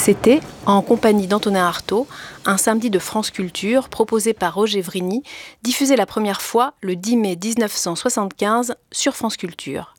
C'était, en compagnie d'Antonin Artaud, un samedi de France Culture proposé par Roger Vrigny, diffusé la première fois le 10 mai 1975 sur France Culture.